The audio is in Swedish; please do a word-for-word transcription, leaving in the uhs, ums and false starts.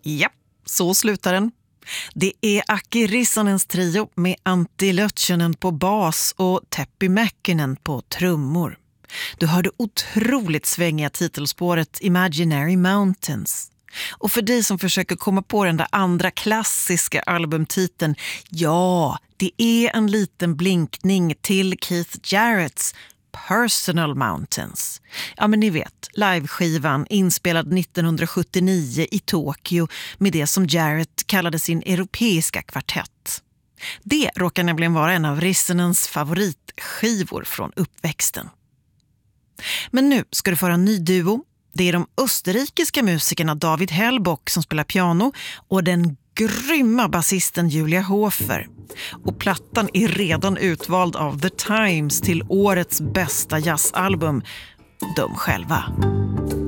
Ja, så slutar den. Det är Aki Rissanens trio med Antti Lötjönen på bas och Teppi Mäkinen på trummor. Du hörde otroligt svängiga titelspåret Imaginary Mountains. Och för dig som försöker komma på den där andra klassiska albumtiteln, ja, det är en liten blinkning till Keith Jarretts Personal Mountains. Ja, men ni vet, liveskivan inspelad nittonhundrasjuttionio i Tokyo med det som Jarrett kallade sin europeiska kvartett. Det råkar nämligen vara en av Rissanens favoritskivor från uppväxten. Men nu ska du få en ny duo. Det är de österrikiska musikerna David Hellbock som spelar piano och den grymma basisten Julia Hofer. Och plattan är redan utvald av The Times till årets bästa jazzalbum. De själva.